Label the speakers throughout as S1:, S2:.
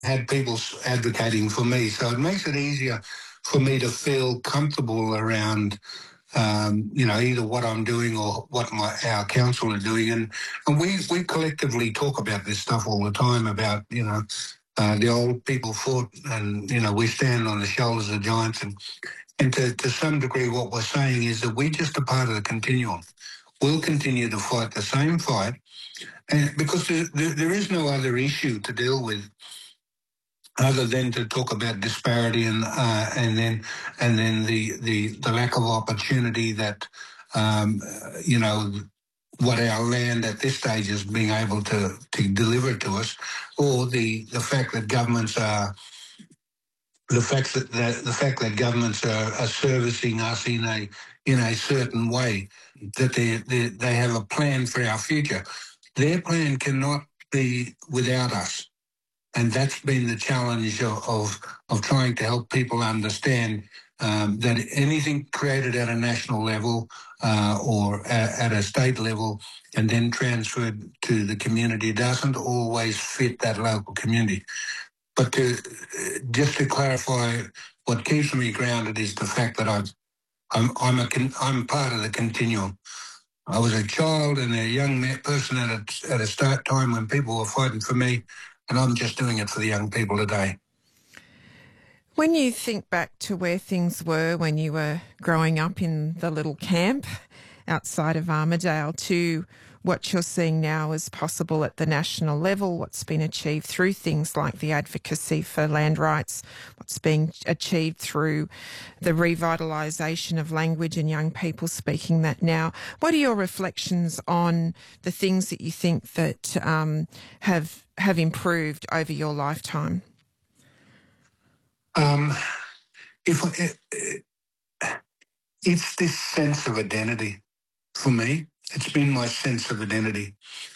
S1: had people advocating for me. So it makes it easier for me to feel comfortable around, either what I'm doing or what our council are doing. And we collectively talk about this stuff all the time about, the old people fought and, we stand on the shoulders of giants. And to some degree, what we're saying is that we're just a part of the continuum. We'll continue to fight the same fight, and because there is no other issue to deal with other than to talk about disparity and then the lack of opportunity that you know what our land at this stage is being able to deliver to us, or the fact that governments are the fact that governments are servicing us in a certain way, that they have a plan for our future. Their plan cannot be without us. And that's been the challenge of trying to help people understand that anything created at a national level or at a state level and then transferred to the community doesn't always fit that local community. But just to clarify, what keeps me grounded is the fact that I'm part of the continuum. I was a child and a young person at a start time when people were fighting for me, and I'm just doing it for the young people today.
S2: When you think back to where things were when you were growing up in the little camp outside of Armidale to what you're seeing now is possible at the national level, what's been achieved through things like the advocacy for land rights, what's being achieved through the revitalisation of language and young people speaking that now. What are your reflections on the things that you think that have improved over your lifetime?
S1: It's this sense of identity for me. It's been my sense of identity.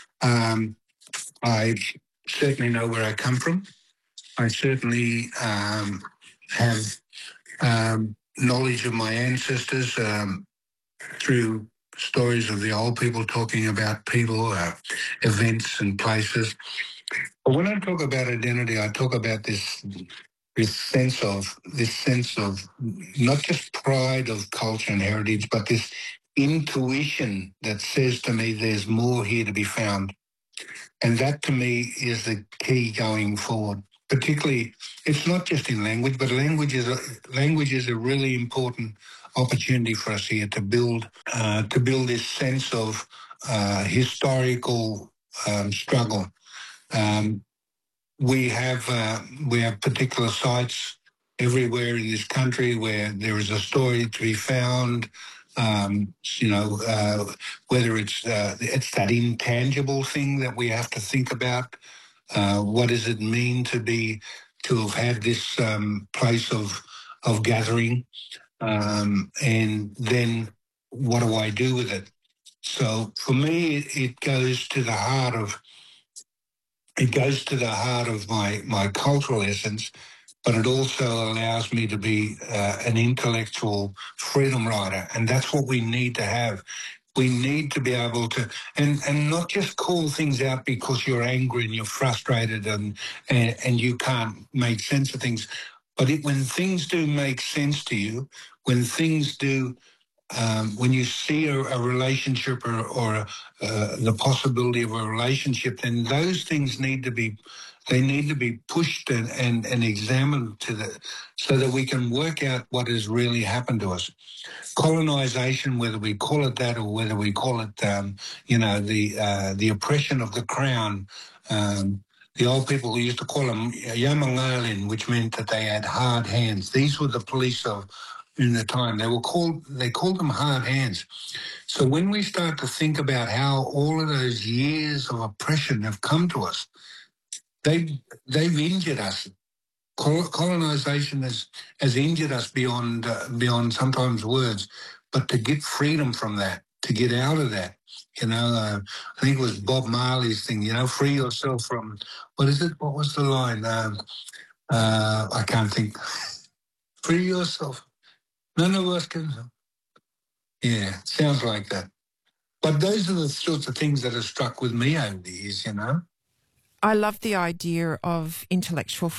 S1: I certainly know where I come from. I certainly have knowledge of my ancestors through stories of the old people talking about people, events and places. But when I talk about identity, I talk about this sense of not just pride of culture and heritage, but this intuition that says to me there's more here to be found. And that to me is the key going forward. Particularly, it's not just in language, but language is a really important opportunity for us here to build this sense of historical struggle. We have particular sites everywhere in this country where there is a story to be found. Whether it's that intangible thing that we have to think about. What does it mean to have had this place of gathering, and then what do I do with it? So for me, it goes to the heart of my cultural essence, but it also allows me to be an intellectual freedom rider, and that's what we need to have. We need to be able to, and not just call things out because you're angry and you're frustrated and you can't make sense of things. But when things do make sense to you, when things do, when you see a relationship or the possibility of a relationship, then those things need to be pushed and examined so that we can work out what has really happened to us. Colonisation, whether we call it that or whether we call it, the oppression of the crown. The old people used to call them yamangalin, which meant that they had hard hands. These were the police in the time. They called them hard hands. So when we start to think about how all of those years of oppression have come to us, they've injured us. Colonisation has injured us beyond sometimes words, but to get freedom from that, to get out of that, I think it was Bob Marley's thing, free yourself from, what is it? What was the line? I can't think. Free yourself. None of us can. Yeah, sounds like that. But those are the sorts of things that have struck with me over the years,
S2: I love the idea of intellectual